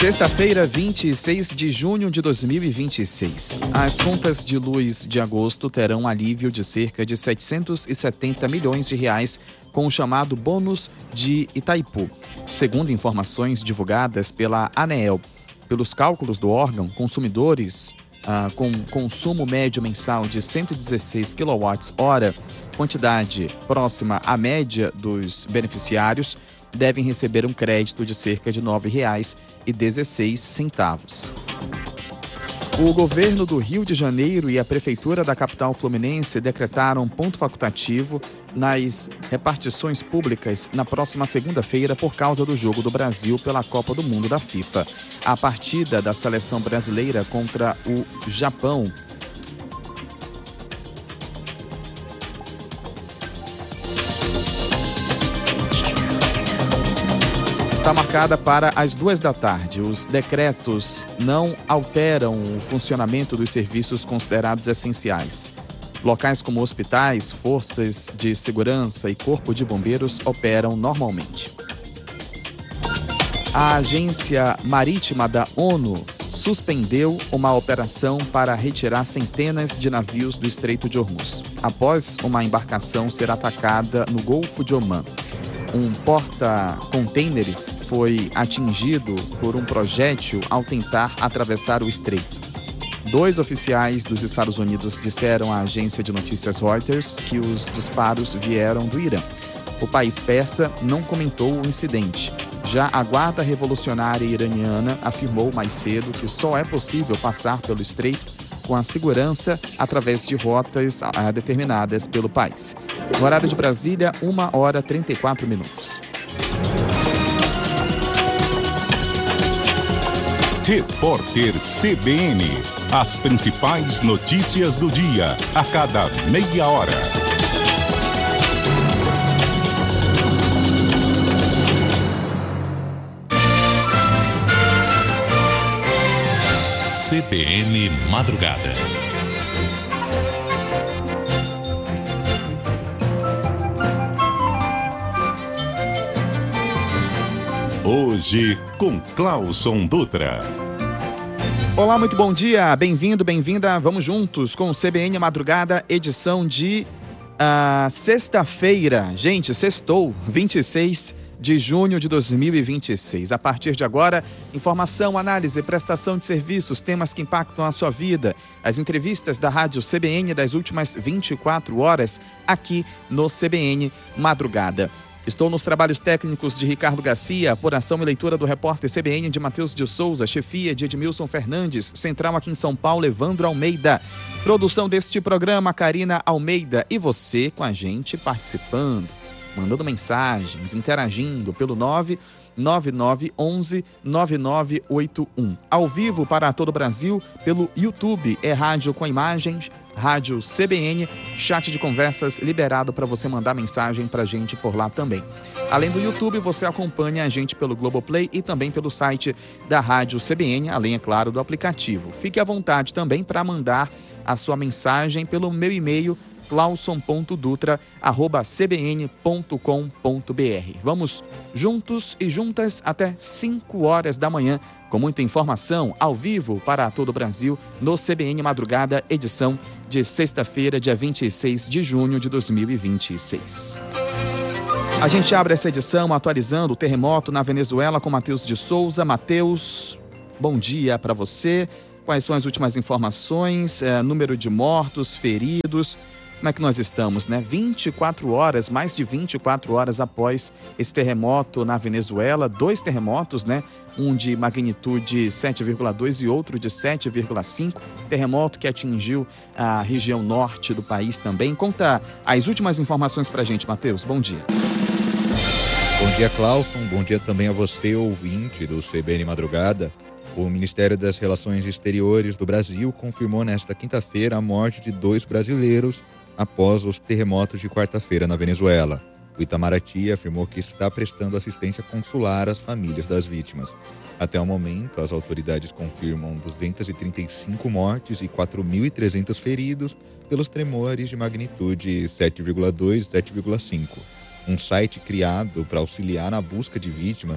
Sexta-feira, 26 de junho de 2026. As contas de luz de agosto terão alívio de cerca de 770 milhões de reais com o chamado bônus de Itaipu. Segundo informações divulgadas pela ANEEL, pelos cálculos do órgão, consumidores com consumo médio mensal de 116 kWh, quantidade próxima à média dos beneficiários, devem receber um crédito de cerca de R$ 9,16. O governo do Rio de Janeiro e a prefeitura da capital fluminense decretaram ponto facultativo nas repartições públicas na próxima segunda-feira por causa do jogo do Brasil pela Copa do Mundo da FIFA. A partida da seleção brasileira contra o Japão está marcada para as 14h. Os decretos não alteram o funcionamento dos serviços considerados essenciais. Locais como hospitais, forças de segurança e corpo de bombeiros operam normalmente. A Agência Marítima da ONU suspendeu uma operação para retirar centenas de navios do Estreito de Hormuz, após uma embarcação ser atacada no Golfo de Omã. Um porta-contêineres foi atingido por um projétil ao tentar atravessar o estreito. 2 oficiais dos Estados Unidos disseram à agência de notícias Reuters que os disparos vieram do Irã. O país persa não comentou o incidente. Já a Guarda Revolucionária Iraniana afirmou mais cedo que só é possível passar pelo estreito com a segurança através de rotas determinadas pelo país. No horário de Brasília, 1h34. Repórter CBN. As principais notícias do dia, a cada meia hora. CBN Madrugada. Hoje com Clauson Dutra. Olá, muito bom dia, bem-vindo, bem-vinda. Vamos juntos com o CBN Madrugada, edição de sexta-feira. Gente, sextou, 26 de junho de 2026. A partir de agora, informação, análise, prestação de serviços, temas que impactam a sua vida. As entrevistas da Rádio CBN das últimas 24 horas, aqui no CBN Madrugada. Estou nos trabalhos técnicos de Ricardo Garcia, apuração e leitura do repórter CBN de Matheus de Souza, chefia de Edmilson Fernandes, central aqui em São Paulo, Evandro Almeida. Produção deste programa, Karina Almeida. E você com a gente participando, mandando mensagens, interagindo pelo 99911-9981. Ao vivo para todo o Brasil, pelo YouTube, é rádio com imagens, Rádio CBN, chat de conversas liberado para você mandar mensagem para a gente por lá também. Além do YouTube, você acompanha a gente pelo Globoplay e também pelo site da Rádio CBN, além, é claro, do aplicativo. Fique à vontade também para mandar a sua mensagem pelo meu e-mail, clauson.dutra@cbn.com.br. Vamos juntos e juntas até 5 horas da manhã, com muita informação ao vivo para todo o Brasil no CBN Madrugada, edição de sexta-feira, dia 26 de junho de 2026. A gente abre essa edição atualizando o terremoto na Venezuela com Matheus de Souza. Matheus, bom dia para você. Quais são as últimas informações? Número de mortos, feridos? Como é que nós estamos, né? 24 horas, mais de 24 horas após esse terremoto na Venezuela, 2 terremotos, né? Um de magnitude 7,2 e outro de 7,5. Terremoto que atingiu a região norte do país também. Conta as últimas informações pra gente, Matheus. Bom dia. Bom dia, Clauson. Bom dia também a você, ouvinte do CBN Madrugada. O Ministério das Relações Exteriores do Brasil confirmou nesta quinta-feira a morte de 2 brasileiros após os terremotos de quarta-feira na Venezuela. O Itamaraty afirmou que está prestando assistência consular às famílias das vítimas. Até o momento, as autoridades confirmam 235 mortes e 4.300 feridos pelos tremores de magnitude 7,2 e 7,5. Um site criado para auxiliar na busca de vítimas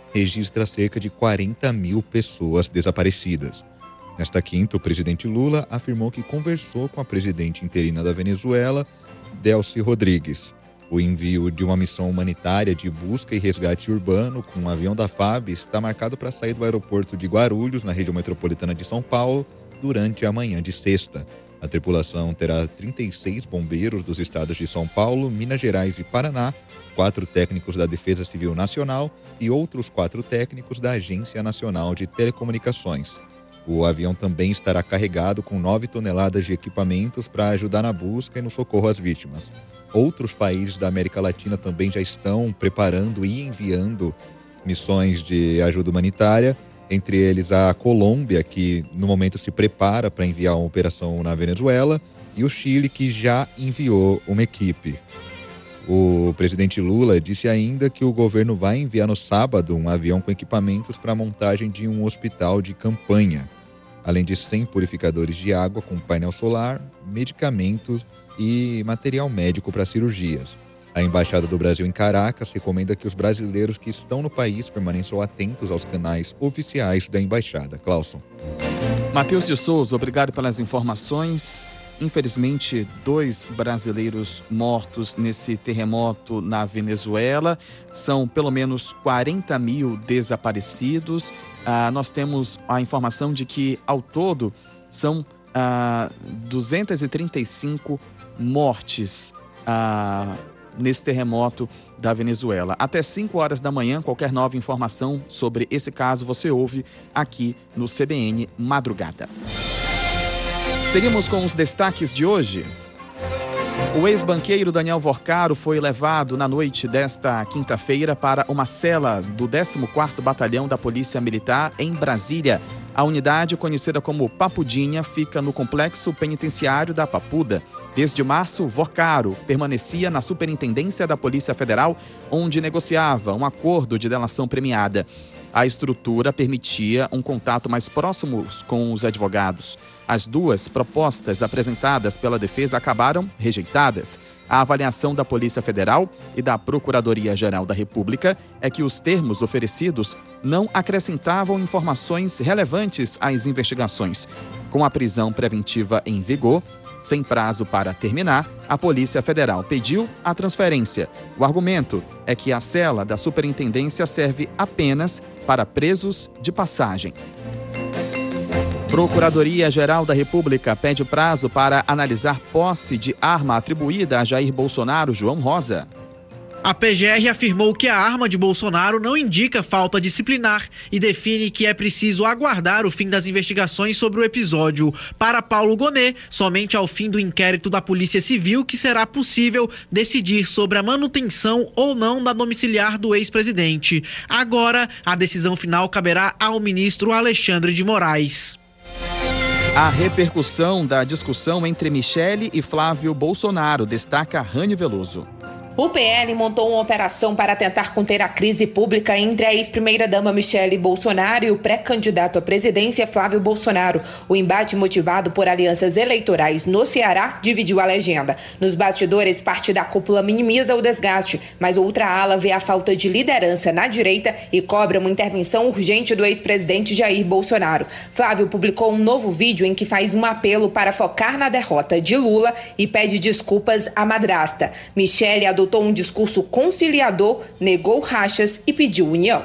registra cerca de 40 mil pessoas desaparecidas. Nesta quinta, o presidente Lula afirmou que conversou com a presidente interina da Venezuela, Delcy Rodrigues. O envio de uma missão humanitária de busca e resgate urbano com um avião da FAB está marcado para sair do aeroporto de Guarulhos, na região metropolitana de São Paulo, durante a manhã de sexta. A tripulação terá 36 bombeiros dos estados de São Paulo, Minas Gerais e Paraná, 4 técnicos da Defesa Civil Nacional e outros 4 técnicos da Agência Nacional de Telecomunicações. O avião também estará carregado com 9 toneladas de equipamentos para ajudar na busca e no socorro às vítimas. Outros países da América Latina também já estão preparando e enviando missões de ajuda humanitária, entre eles a Colômbia, que no momento se prepara para enviar uma operação na Venezuela, e o Chile, que já enviou uma equipe. O presidente Lula disse ainda que o governo vai enviar no sábado um avião com equipamentos para a montagem de um hospital de campanha, além de 100 purificadores de água com painel solar, medicamentos e material médico para cirurgias. A Embaixada do Brasil em Caracas recomenda que os brasileiros que estão no país permaneçam atentos aos canais oficiais da Embaixada. Clauson. Matheus de Souza, obrigado pelas informações. Infelizmente, 2 brasileiros mortos nesse terremoto na Venezuela. São pelo menos 40 mil desaparecidos. Nós temos a informação de que, ao todo, são 235 mortes nesse terremoto da Venezuela. Até 5 horas da manhã, qualquer nova informação sobre esse caso você ouve aqui no CBN Madrugada. Seguimos com os destaques de hoje. O ex-banqueiro Daniel Vorcaro foi levado na noite desta quinta-feira para uma cela do 14º Batalhão da Polícia Militar em Brasília. A unidade, conhecida como Papudinha, fica no complexo penitenciário da Papuda. Desde março, Vorcaro permanecia na Superintendência da Polícia Federal, onde negociava um acordo de delação premiada. A estrutura permitia um contato mais próximo com os advogados. As 2 propostas apresentadas pela defesa acabaram rejeitadas. A avaliação da Polícia Federal e da Procuradoria-Geral da República é que os termos oferecidos não acrescentavam informações relevantes às investigações. Com a prisão preventiva em vigor, sem prazo para terminar, a Polícia Federal pediu a transferência. O argumento é que a cela da superintendência serve apenas para presos de passagem. Procuradoria-Geral da República pede prazo para analisar posse de arma atribuída a Jair Bolsonaro. João Rosa. A PGR afirmou que a arma de Bolsonaro não indica falta disciplinar e define que é preciso aguardar o fim das investigações sobre o episódio. Para Paulo Gonet, somente ao fim do inquérito da Polícia Civil que será possível decidir sobre a manutenção ou não da domiciliar do ex-presidente. Agora, a decisão final caberá ao ministro Alexandre de Moraes. A repercussão da discussão entre Michele e Flávio Bolsonaro, destaca Rani Veloso. O PL montou uma operação para tentar conter a crise pública entre a ex-primeira-dama Michele Bolsonaro e o pré-candidato à presidência Flávio Bolsonaro. O embate, motivado por alianças eleitorais no Ceará, dividiu a legenda. Nos bastidores, parte da cúpula minimiza o desgaste, mas outra ala vê a falta de liderança na direita e cobra uma intervenção urgente do ex-presidente Jair Bolsonaro. Flávio publicou um novo vídeo em que faz um apelo para focar na derrota de Lula e pede desculpas à madrasta. Michele adotou um discurso conciliador, negou rachas e pediu união.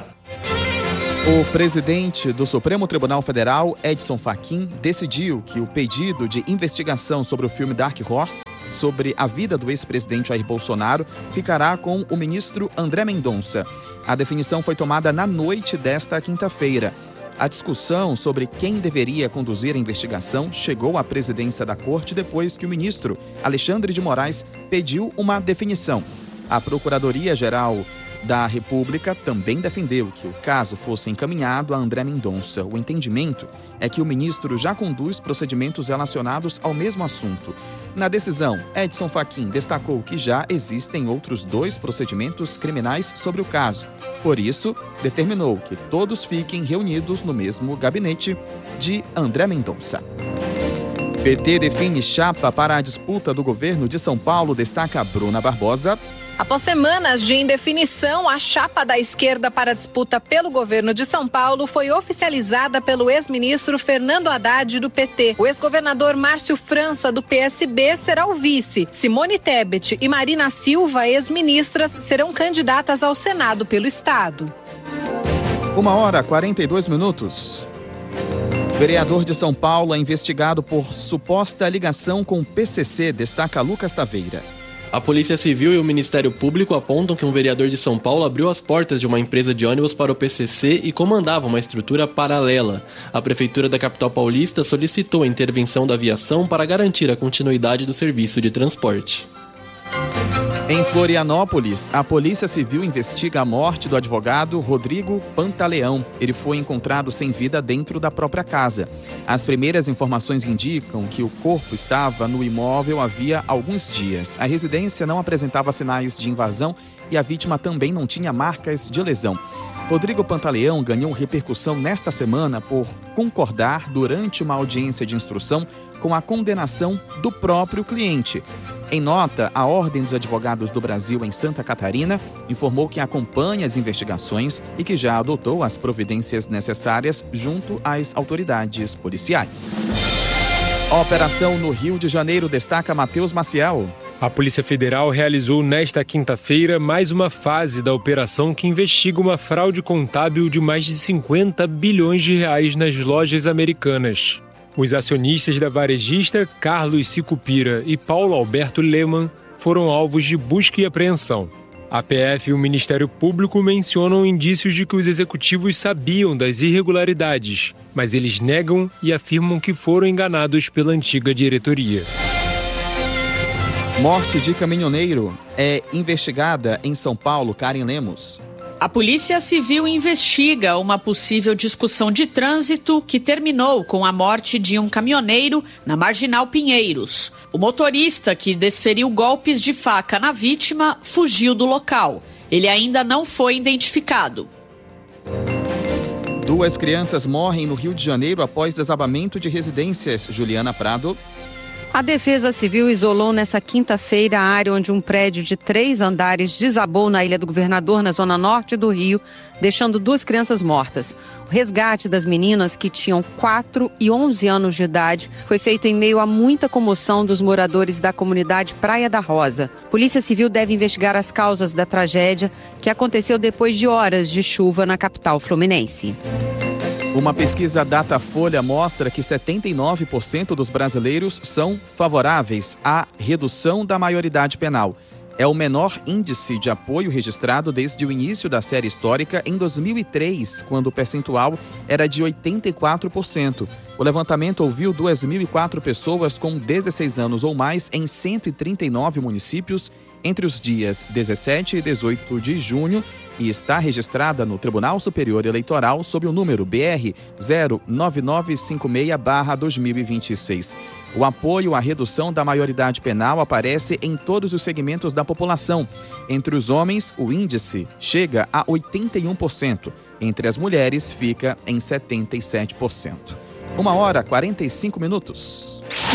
O presidente do Supremo Tribunal Federal, Edson Fachin, decidiu que o pedido de investigação sobre o filme Dark Horse, sobre a vida do ex-presidente Jair Bolsonaro, ficará com o ministro André Mendonça. A definição foi tomada na noite desta quinta-feira. A discussão sobre quem deveria conduzir a investigação chegou à presidência da Corte depois que o ministro Alexandre de Moraes pediu uma definição. A Procuradoria-Geral da República também defendeu que o caso fosse encaminhado a André Mendonça. O entendimento é que o ministro já conduz procedimentos relacionados ao mesmo assunto. Na decisão, Edson Fachin destacou que já existem outros 2 procedimentos criminais sobre o caso. Por isso, determinou que todos fiquem reunidos no mesmo gabinete de André Mendonça. PT define chapa para a disputa do governo de São Paulo, destaca Bruna Barbosa. Após semanas de indefinição, a chapa da esquerda para a disputa pelo governo de São Paulo foi oficializada pelo ex-ministro Fernando Haddad, do PT. O ex-governador Márcio França, do PSB, será o vice. Simone Tebet e Marina Silva, ex-ministras, serão candidatas ao Senado pelo Estado. 1h42. O vereador de São Paulo é investigado por suposta ligação com o PCC, destaca Lucas Taveira. A Polícia Civil e o Ministério Público apontam que um vereador de São Paulo abriu as portas de uma empresa de ônibus para o PCC e comandava uma estrutura paralela. A Prefeitura da capital paulista solicitou a intervenção da aviação para garantir a continuidade do serviço de transporte. Em Florianópolis, a Polícia Civil investiga a morte do advogado Rodrigo Pantaleão. Ele foi encontrado sem vida dentro da própria casa. As primeiras informações indicam que o corpo estava no imóvel havia alguns dias. A residência não apresentava sinais de invasão e a vítima também não tinha marcas de lesão. Rodrigo Pantaleão ganhou repercussão nesta semana por concordar durante uma audiência de instrução com a condenação do próprio cliente. Em nota, a Ordem dos Advogados do Brasil em Santa Catarina informou que acompanha as investigações e que já adotou as providências necessárias junto às autoridades policiais. A operação no Rio de Janeiro, destaca Matheus Maciel. A Polícia Federal realizou nesta quinta-feira mais uma fase da operação que investiga uma fraude contábil de mais de 50 bilhões de reais nas lojas americanas. Os acionistas da varejista Carlos Sicupira e Paulo Alberto Lehmann foram alvos de busca e apreensão. A PF e o Ministério Público mencionam indícios de que os executivos sabiam das irregularidades, mas eles negam e afirmam que foram enganados pela antiga diretoria. Morte de caminhoneiro é investigada em São Paulo, Karen Lemos. A Polícia Civil investiga uma possível discussão de trânsito que terminou com a morte de um caminhoneiro na Marginal Pinheiros. O motorista, que desferiu golpes de faca na vítima, fugiu do local. Ele ainda não foi identificado. 2 crianças morrem no Rio de Janeiro após desabamento de residências. Juliana Prado. A Defesa Civil isolou nessa quinta-feira a área onde um prédio de 3 andares desabou na Ilha do Governador, na zona norte do Rio, deixando 2 crianças mortas. O resgate das meninas, que tinham 4 e 11 anos de idade, foi feito em meio a muita comoção dos moradores da comunidade Praia da Rosa. A Polícia Civil deve investigar as causas da tragédia, que aconteceu depois de horas de chuva na capital fluminense. Uma pesquisa Datafolha mostra que 79% dos brasileiros são favoráveis à redução da maioridade penal. É o menor índice de apoio registrado desde o início da série histórica em 2003, quando o percentual era de 84%. O levantamento ouviu 2.004 pessoas com 16 anos ou mais em 139 municípios entre os dias 17 e 18 de junho e está registrada no Tribunal Superior Eleitoral sob o número BR 09956/2026. O apoio à redução da maioridade penal aparece em todos os segmentos da população. Entre os homens, o índice chega a 81%. Entre as mulheres, fica em 77%. 1h45.